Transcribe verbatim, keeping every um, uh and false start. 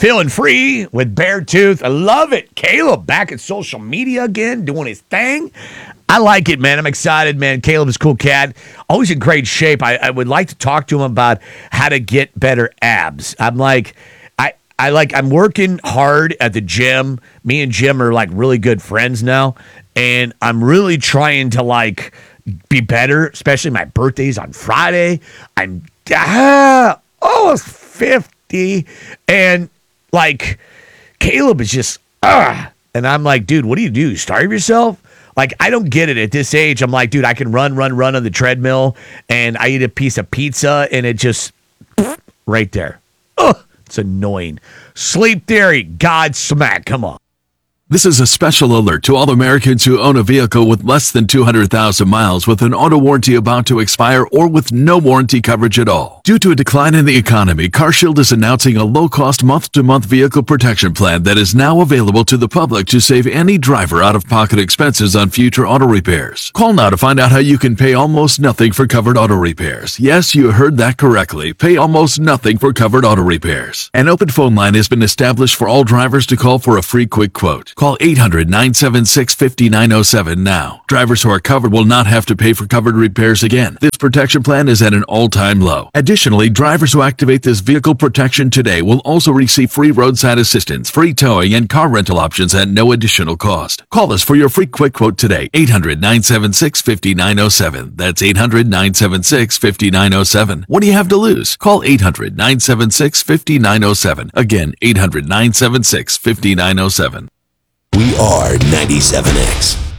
Feeling free with Beartooth. I love it. Caleb back at social media again, doing his thing. I like it, man. I'm excited, man. Caleb is a cool cat. Always in great shape. I, I would like to talk to him about how to get better abs. I'm like, I, I like, I'm working hard at the gym. Me and Jim are like really good friends now. And I'm really trying to like be better, especially my birthday's on Friday. I'm ah, almost fifty. And like, Caleb is just, ah. And I'm like, dude, what do you do? You starve yourself? Like, I don't get it at this age. I'm like, dude, I can run, run, run on the treadmill, and I eat a piece of pizza, and it just, right there. Ugh, it's annoying. Sleep Theory, Godsmack, come on. This is a special alert to all Americans who own a vehicle with less than two hundred thousand miles with an auto warranty about to expire or with no warranty coverage at all. Due to a decline in the economy, CarShield is announcing a low-cost month-to-month vehicle protection plan that is now available to the public to save any driver out-of-pocket expenses on future auto repairs. Call now to find out how you can pay almost nothing for covered auto repairs. Yes, you heard that correctly. Pay almost nothing for covered auto repairs. An open phone line has been established for all drivers to call for a free quick quote. Call eight hundred, nine seven six, five nine zero seven now. Drivers who are covered will not have to pay for covered repairs again. This protection plan is at an all-time low. Additionally, drivers who activate this vehicle protection today will also receive free roadside assistance, free towing, and car rental options at no additional cost. Call us for your free quick quote today. eight hundred, nine seven six, five nine zero seven. That's eight hundred, nine seven six, five nine zero seven. What do you have to lose? Call eight hundred, nine seven six, five nine zero seven. Again, eight hundred, nine seven six, five nine zero seven. We are ninety-seven X.